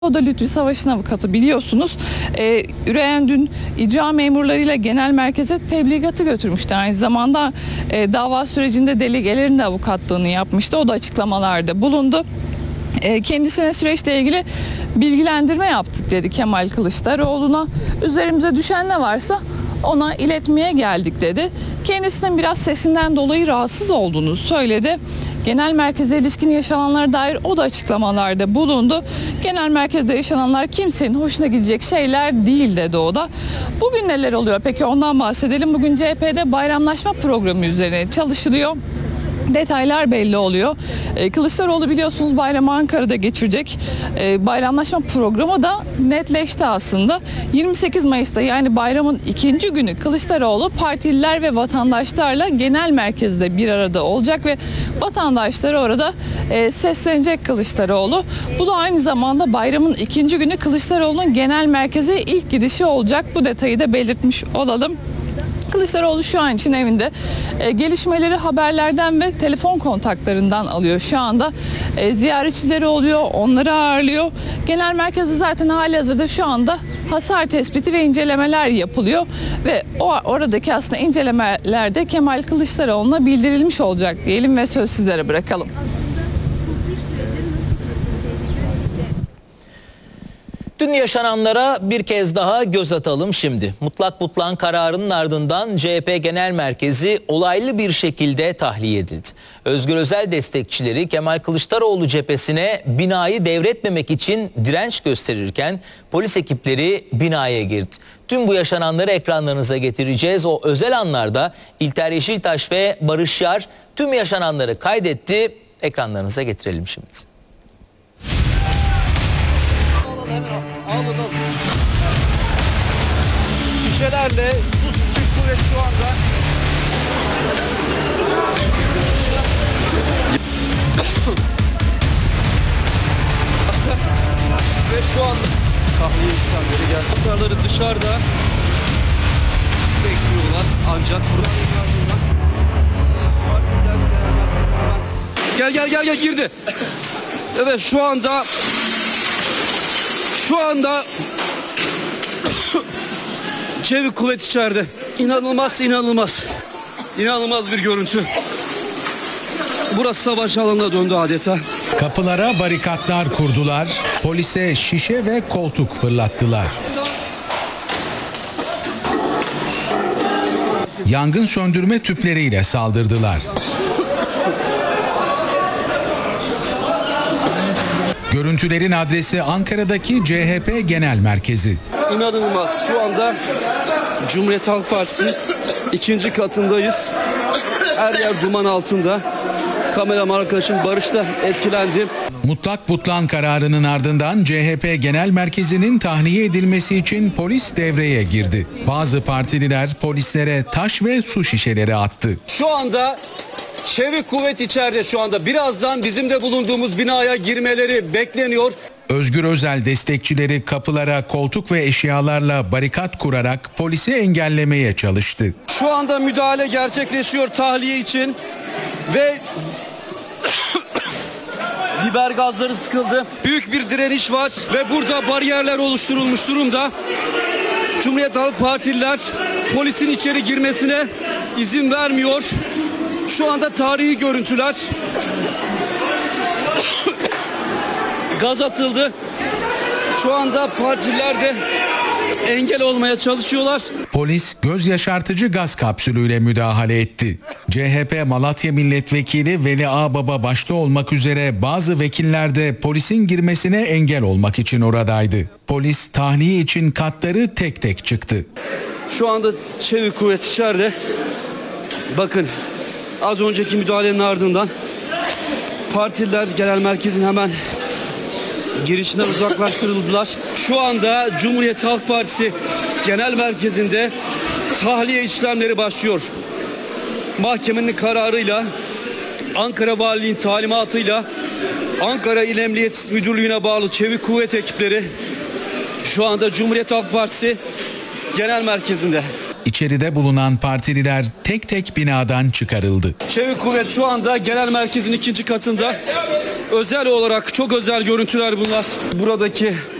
O da Lütfü Savaş'ın avukatı, biliyorsunuz. Üreyen dün icra memurlarıyla genel merkeze tebligatı götürmüştü. Aynı zamanda dava sürecinde delegelerin de avukatlığını yapmıştı. O da açıklamalarda bulundu. Kendisine süreçle ilgili bilgilendirme yaptık dedi Kemal Kılıçdaroğlu'na. Üzerimize düşen ne varsa ona iletmeye geldik dedi. Kendisinin biraz sesinden dolayı rahatsız olduğunu söyledi. Genel merkeze ilişkin yaşananlara dair o da açıklamalarda bulundu. Genel merkezde yaşananlar kimsenin hoşuna gidecek şeyler değil dedi o da. Bugün neler oluyor peki, ondan bahsedelim. Bugün CHP'de bayramlaşma programı üzerine çalışılıyor. Detaylar belli oluyor. Kılıçdaroğlu biliyorsunuz bayramı Ankara'da geçirecek. Bayramlaşma programı da netleşti aslında. 28 Mayıs'ta, yani bayramın ikinci günü, Kılıçdaroğlu partililer ve vatandaşlarla genel merkezde bir arada olacak ve vatandaşları orada seslenecek Kılıçdaroğlu. Bu da aynı zamanda bayramın ikinci günü Kılıçdaroğlu'nun genel merkeze ilk gidişi olacak. Bu detayı da belirtmiş olalım. Kılıçdaroğlu şu an için evinde. Gelişmeleri haberlerden ve telefon kontaklarından alıyor şu anda. Ziyaretçileri oluyor, onları ağırlıyor. Genel merkezde zaten halihazırda şu anda hasar tespiti ve incelemeler yapılıyor. Ve oradaki aslında incelemelerde Kemal Kılıçdaroğlu'na bildirilmiş olacak diyelim ve söz sizlere bırakalım. Dün yaşananlara bir kez daha göz atalım şimdi. Mutlak butlan kararının ardından CHP Genel Merkezi olaylı bir şekilde tahliye edildi. Özgür Özel destekçileri Kemal Kılıçdaroğlu cephesine binayı devretmemek için direnç gösterirken polis ekipleri binaya girdi. Tüm bu yaşananları ekranlarınıza getireceğiz. O özel anlarda İlter Yeşiltaş ve Barış Yar tüm yaşananları kaydetti. Ekranlarınıza getirelim şimdi. Şişelerle su kuvvet şu anda. Ve şu anda tahliye işlemleri geldi. Motorları dışarıda bekliyorlar. Ancak gel girdi. Evet, şu anda Çevik kuvvet içeride. İnanılmaz bir görüntü. Burası savaş alanına döndü adeta. Kapılara barikatlar kurdular, polise şişe ve koltuk fırlattılar. Yangın söndürme tüpleriyle saldırdılar. Görüntülerin adresi Ankara'daki CHP Genel Merkezi. İnanılmaz. Şu anda Cumhuriyet Halk Partisi'nin ikinci katındayız. Her yer duman altında. Kameram arkadaşım Barış da etkilendi. Mutlak butlan kararının ardından CHP Genel Merkezi'nin tahliye edilmesi için polis devreye girdi. Bazı partililer polislere taş ve su şişeleri attı. Şu anda Çevik kuvvet içeride şu anda. Birazdan bizim de bulunduğumuz binaya girmeleri bekleniyor. Özgür Özel destekçileri kapılara koltuk ve eşyalarla barikat kurarak polisi engellemeye çalıştı. Şu anda müdahale gerçekleşiyor tahliye için ve biber gazları sıkıldı. Büyük bir direniş var ve burada bariyerler oluşturulmuş durumda. Cumhuriyet Halk Partililer polisin içeri girmesine izin vermiyor. Şu anda tarihi görüntüler. Gaz atıldı. Şu anda partililer de engel olmaya çalışıyorlar. Polis göz yaşartıcı gaz kapsülüyle müdahale etti. CHP Malatya Milletvekili Veli Ağbaba başta olmak üzere bazı vekiller de polisin girmesine engel olmak için oradaydı. Polis tahliye için katları tek tek çıktı. Şu anda Çevik kuvvet içeride. Bakın, az önceki müdahalenin ardından partililer genel merkezin hemen girişinden uzaklaştırıldılar. Şu anda Cumhuriyet Halk Partisi Genel Merkezi'nde tahliye işlemleri başlıyor. Mahkemenin kararıyla, Ankara Valiliğin talimatıyla Ankara İl Emniyet Müdürlüğü'ne bağlı Çevik Kuvvet ekipleri şu anda Cumhuriyet Halk Partisi Genel Merkezi'nde. İçeride bulunan partililer tek tek binadan çıkarıldı. Çevik Kuvvet şu anda genel merkezin 2. katında. Özel olarak çok özel görüntüler bunlar. Buradaki